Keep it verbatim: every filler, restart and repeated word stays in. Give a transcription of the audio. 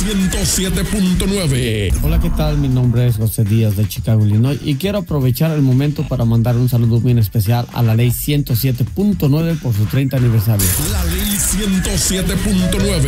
ciento siete punto nueve. Hola, ¿qué tal? Mi nombre es José Díaz de Chicago, Illinois, y quiero aprovechar el momento para mandar un saludo bien especial a la ley ciento siete punto nueve por su treinta aniversario. La ley ciento siete punto nueve.